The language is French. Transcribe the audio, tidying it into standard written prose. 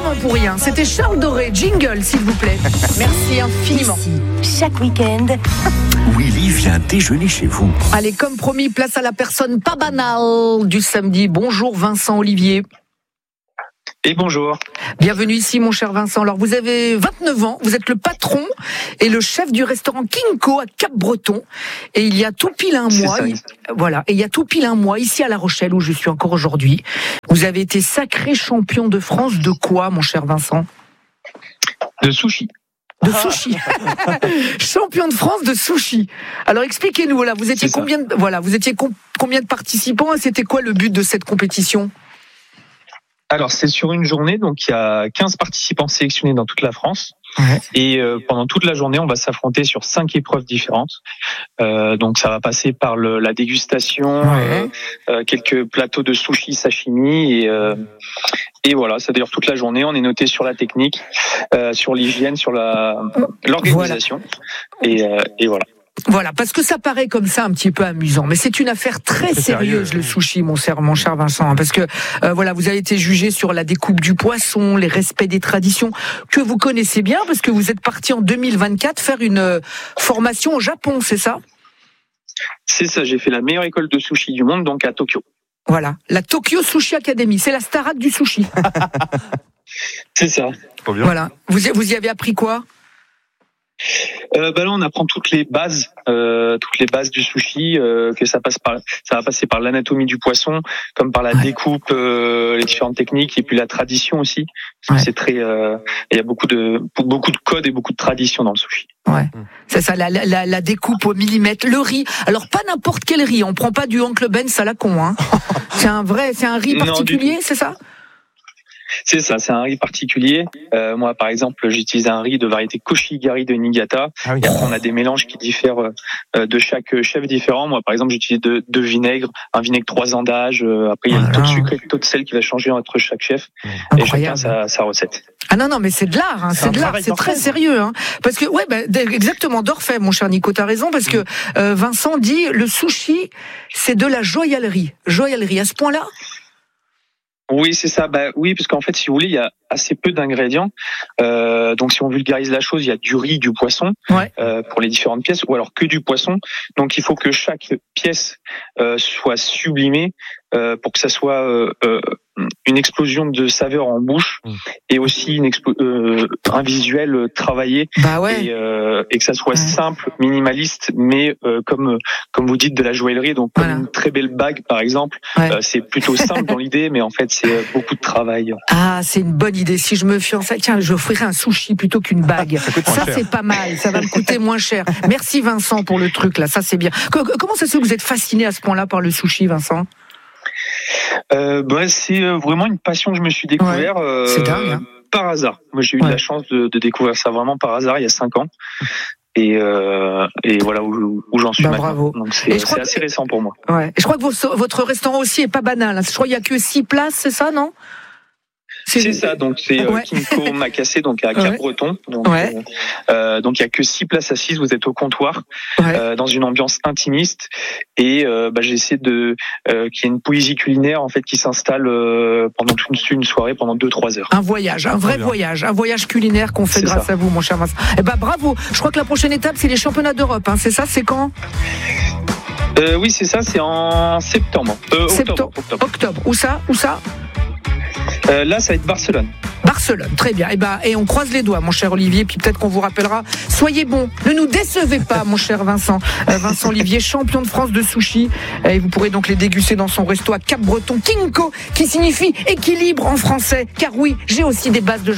vraiment pour rien. C'était Charles Doré, jingle s'il vous plaît. Merci infiniment. Ici, chaque week-end, Willy vient déjeuner chez vous. Allez, comme promis, place à la personne pas banale du samedi. Bonjour Vincent Olivier. Et bonjour. Bienvenue ici mon cher Vincent. Alors vous avez 29 ans, vous êtes le patron et le chef du restaurant Kinko à Cap-Breton. Et il y a tout pile un mois, voilà, et il y a tout pile un mois ici à La Rochelle où je suis encore aujourd'hui. Vous avez été sacré champion de France de quoi mon cher Vincent ? De sushi. De sushi. Champion de France de sushi. Alors expliquez-nous, voilà, vous étiez combien de participants et c'était quoi le but de cette compétition ? Alors, c'est sur une journée, donc il y a 15 participants sélectionnés dans toute la France. Ouais. Et pendant toute la journée, on va s'affronter sur 5 épreuves différentes. Donc, ça va passer par la dégustation, quelques plateaux de sushi, sashimi, et voilà, ça dure toute la journée. On est noté sur la technique, sur l'hygiène, sur l'organisation, voilà. Et voilà. Voilà, parce que ça paraît comme ça un petit peu amusant, mais c'est une affaire très sérieuse le sushi, mon cher Vincent, parce que voilà, vous avez été jugé sur la découpe du poisson, les respects des traditions que vous connaissez bien, parce que vous êtes parti en 2024 faire une formation au Japon, c'est ça ? C'est ça, j'ai fait la meilleure école de sushi du monde, donc à Tokyo. Voilà, la Tokyo Sushi Academy, c'est la Starac du sushi. C'est ça. Trop bien. Voilà, vous y avez appris quoi ? Là, on apprend toutes les bases du sushi, que ça va passer par l'anatomie du poisson, comme par la découpe, les différentes techniques, et puis la tradition aussi. C'est très, il y a beaucoup de codes et beaucoup de traditions dans le sushi. Ouais, c'est ça, la découpe au millimètre, le riz. Alors pas n'importe quel riz, on prend pas du Oncle Ben's à la con, hein. C'est un riz particulier, c'est ça ? C'est ça, c'est un riz particulier. Moi, par exemple, j'utilise un riz de variété Koshigari de Niigata. Ah oui. Et après, on a des mélanges qui diffèrent de chaque chef différent. Moi, par exemple, j'utilise deux vinaigres, un vinaigre 3 ans d'âge. Après, il y a le taux de sucre et le taux de sel qui va changer entre chaque chef. Incroyable. Et chacun sa recette. Ah non, mais c'est de l'art, hein, c'est de l'art, c'est très sérieux. Hein. Parce que, exactement, d'orfèvre, mon cher Nico, t'as raison, parce que Vincent dit, le sushi, c'est de la joaillerie. Joaillerie, à ce point-là ? Oui, c'est ça. Oui, parce qu'en fait, si vous voulez, il y a assez peu d'ingrédients. Donc, si on vulgarise la chose, il y a du riz, du poisson pour les différentes pièces, ou alors que du poisson. Donc, il faut que chaque pièce soit sublimée pour que ça soit une explosion de saveur en bouche et aussi un visuel travaillé et que ça soit simple, minimaliste, mais comme vous dites, de la joaillerie. Donc, comme une très belle bague, par exemple, c'est plutôt simple dans l'idée, mais en fait, c'est beaucoup de travail. Ah, c'est une bonne idée. Si je me fiançais, tiens, j'offrirais un sushi plutôt qu'une bague. Ça c'est pas mal. Ça va me coûter moins cher. Merci Vincent pour le truc là. Ça c'est bien. Comment ça se fait que vous êtes fasciné à ce point-là par le sushi, Vincent ? C'est vraiment une passion que je me suis découvert c'est dingue, hein. Par hasard. Moi, j'ai eu la chance de découvrir ça vraiment par hasard il y a 5 ans. Et voilà où j'en suis maintenant. Bravo. Donc c'est assez récent pour moi. Ouais. Et je crois que votre restaurant aussi est pas banal. Je crois qu'il y a que 6 places, c'est ça, non ? C'est ça, donc c'est Kinko Macassé, donc à Cap-Breton. Donc il y a que 6 places assises, vous êtes au comptoir, dans une ambiance intimiste. Et j'ai essayé qu'il y ait une poésie culinaire en fait qui s'installe pendant toute une soirée, pendant 2-3 heures. Un voyage, un vrai voyage, un voyage culinaire qu'on fait grâce à vous, mon cher Vincent. Eh ben bravo. Je crois que la prochaine étape c'est les championnats d'Europe. Hein. C'est ça, c'est quand ? Oui, c'est ça, c'est en septembre. Octobre. Où ça ? Là, ça va être Barcelone. Barcelone, très bien. Et on croise les doigts, mon cher Olivier, puis peut-être qu'on vous rappellera. Soyez bon, ne nous décevez pas, mon cher Vincent. Vincent Olivier, champion de France de sushi. Et vous pourrez donc les déguster dans son resto à Cap-Breton, Kinko, qui signifie équilibre en français. Car oui, j'ai aussi des bases de